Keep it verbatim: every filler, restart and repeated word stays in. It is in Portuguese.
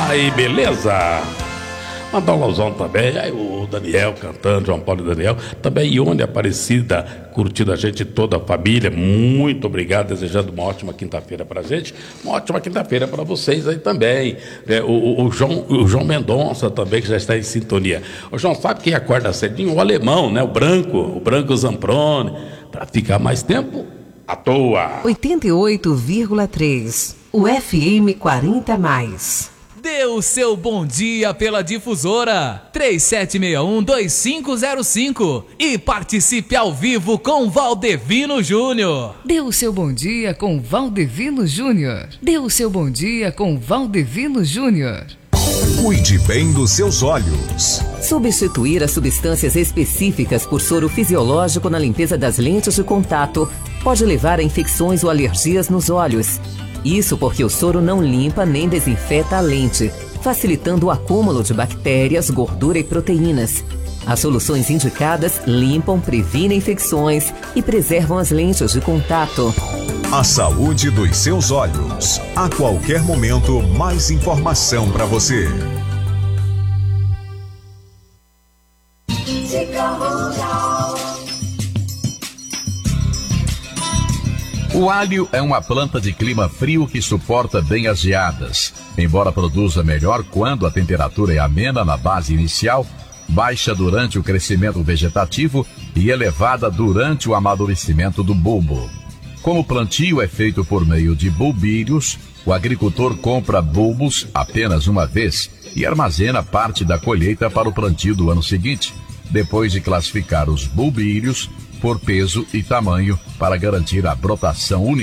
Aí, beleza? Mandar um alusão também, aí o Daniel cantando, João Paulo e Daniel, também Ione Aparecida, curtindo a gente, toda a família, muito obrigado, desejando uma ótima quinta-feira pra gente, uma ótima quinta-feira para vocês aí também, é, o, o, o, João, o João Mendonça também, que já está em sintonia. O João, sabe quem acorda cedinho? O alemão, né, o branco, o branco Zamprone, para ficar mais tempo à toa. oitenta e oito vírgula três, o F M quarenta mais. Dê o seu bom dia pela difusora três sete seis um, dois cinco zero cinco e participe ao vivo com Valdevino Júnior. Dê o seu bom dia com Valdevino Júnior. Dê o seu bom dia com Valdevino Júnior. Cuide bem dos seus olhos. Substituir as substâncias específicas por soro fisiológico na limpeza das lentes de contato pode levar a infecções ou alergias nos olhos. Isso porque o soro não limpa nem desinfeta a lente, facilitando o acúmulo de bactérias, gordura e proteínas. As soluções indicadas limpam, previnem infecções e preservam as lentes de contato. A saúde dos seus olhos. A qualquer momento, mais informação para você. O alho é uma planta de clima frio que suporta bem as geadas. Embora produza melhor quando a temperatura é amena na base inicial, baixa durante o crescimento vegetativo e elevada durante o amadurecimento do bulbo. Como o plantio é feito por meio de bulbílios, o agricultor compra bulbos apenas uma vez e armazena parte da colheita para o plantio do ano seguinte, depois de classificar os bulbílios por peso e tamanho para garantir a brotação única.